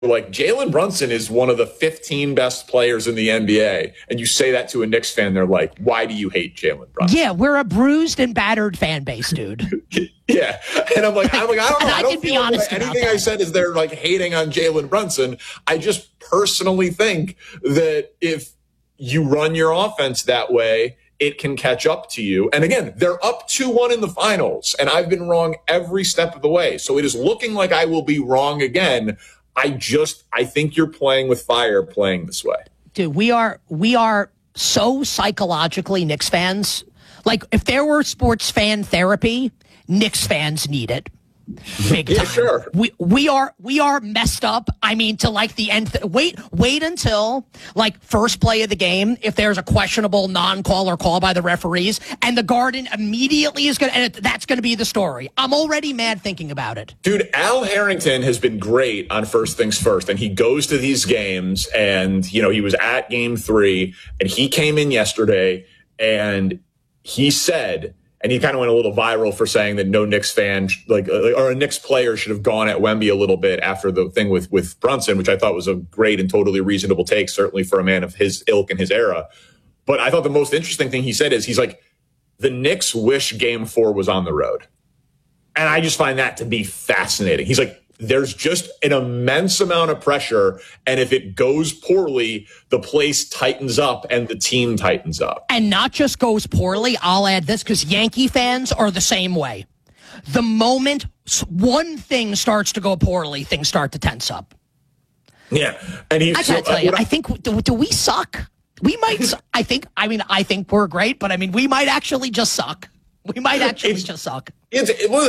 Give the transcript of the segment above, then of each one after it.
like, Jalen Brunson is one of the 15 best players in the NBA, and you say that to a Knicks fan, they're like, why do you hate Jalen Brunson? Yeah, we're a bruised and battered fan base, dude. Yeah. And I'm like, I don't know. I don't be honest like anything I said is they're like hating on Jalen Brunson. I just personally think that if you run your offense that way, it can catch up to you. And again, they're up 2-1 in the finals, and I've been wrong every step of the way. So it is looking like I will be wrong again. I think you're playing with fire playing this way. Dude, we are so psychologically Knicks fans. Like, if there were sports fan therapy, Knicks fans need it. Big time. Yeah, sure. We are messed up. I mean, to like the end. Wait until like first play of the game. If there's a questionable non-call or call by the referees, and the Garden immediately is going to, and that's going to be the story. I'm already mad thinking about it. Dude, Al Harrington has been great on First Things First, and he goes to these games, and he was at Game 3, and he came in yesterday, and he said. And he kind of went a little viral for saying that no Knicks fan, or a Knicks player, should have gone at Wemby a little bit after the thing with Brunson, which I thought was a great and totally reasonable take, certainly for a man of his ilk and his era. But I thought the most interesting thing he said is he's like, the Knicks wish Game 4 was on the road. And I just find that to be fascinating. He's like, there's just an immense amount of pressure, and if it goes poorly, the place tightens up and the team tightens up. And not just goes poorly, I'll add this, because Yankee fans are the same way. The moment one thing starts to go poorly, things start to tense up. Yeah. And I gotta tell you, I think, do we suck? We might, I think we're great, but we might actually just suck. We might actually just suck. There's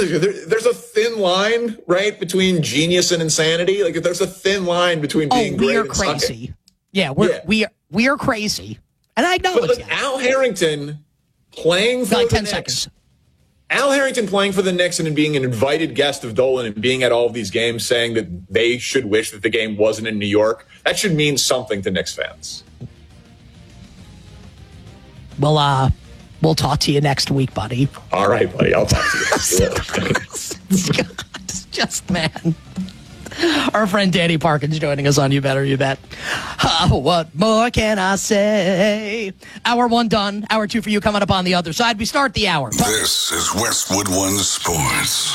a thin line, right, between genius and insanity. Like, there's a thin line between being great and sucking. Crazy. Yeah, we are crazy, and I acknowledge that. Al Harrington playing for like the 10 Knicks. seconds. Al Harrington playing for the Knicks and being an invited guest of Dolan and being at all of these games, saying that they should wish that the game wasn't in New York. That should mean something to Knicks fans. Well, we'll talk to you next week, buddy. All right, buddy. I'll talk to you next week. Just, man. Our friend Danny Parkins joining us on You Better You Bet. What more can I say? Hour 1 done. Hour 2 for you coming up on the other side. We start the hour. This is Westwood One Sports.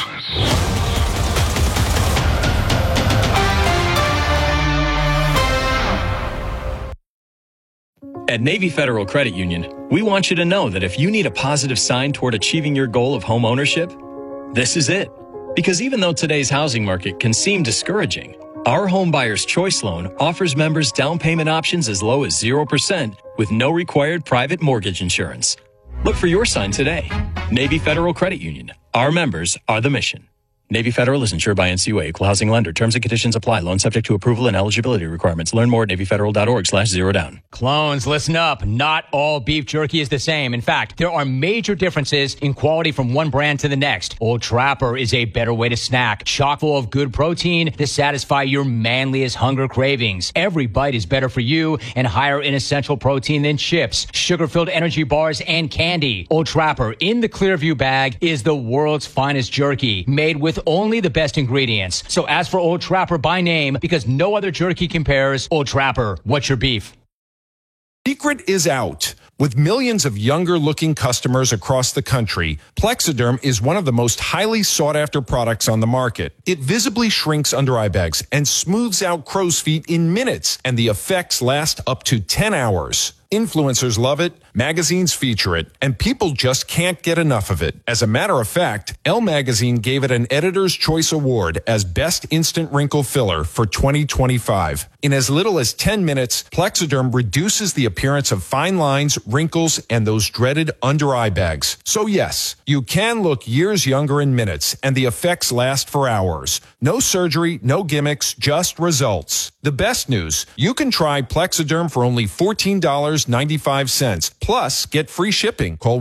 At Navy Federal Credit Union, we want you to know that if you need a positive sign toward achieving your goal of home ownership, this is it. Because even though today's housing market can seem discouraging, our Home Buyer's Choice Loan offers members down payment options as low as 0% with no required private mortgage insurance. Look for your sign today. Navy Federal Credit Union. Our members are the mission. Navy Federal is insured by NCUA, equal housing lender. Terms and conditions apply. Loan subject to approval and eligibility requirements. Learn more at NavyFederal.org/zerodown. Clones, listen up. Not all beef jerky is the same. In fact, there are major differences in quality from one brand to the next. Old Trapper is a better way to snack. Chock full of good protein to satisfy your manliest hunger cravings. Every bite is better for you and higher in essential protein than chips, sugar-filled energy bars, and candy. Old Trapper in the Clearview bag is the world's finest jerky, made with only the best ingredients. So ask for Old Trapper by name because no other jerky compares. Old Trapper, what's your beef? Secret is out. With millions of younger-looking customers across the country, Plexiderm is one of the most highly sought-after products on the market. It visibly shrinks under-eye bags and smooths out crow's feet in minutes, and the effects last up to 10 hours. Influencers love it, magazines feature it, and people just can't get enough of it. As a matter of fact, Elle Magazine gave it an Editor's Choice Award as Best Instant Wrinkle Filler for 2025. In as little as 10 minutes, Plexiderm reduces the appearance of fine lines, wrinkles, and those dreaded under-eye bags. So yes, you can look years younger in minutes, and the effects last for hours. No surgery, no gimmicks, just results. The best news, you can try Plexiderm for only $14.95. Plus, get free shipping. Call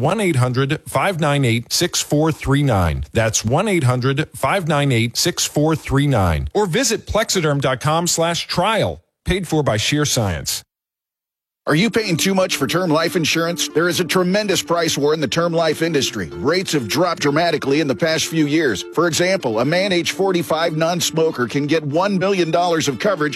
1-800-598-6439. That's 1-800-598-6439. Or visit Plexiderm.com/trial. Paid for by Sheer Science. Are you paying too much for term life insurance? There is a tremendous price war in the term life industry. Rates have dropped dramatically in the past few years. For example, a man age 45 non-smoker can get $1 million of coverage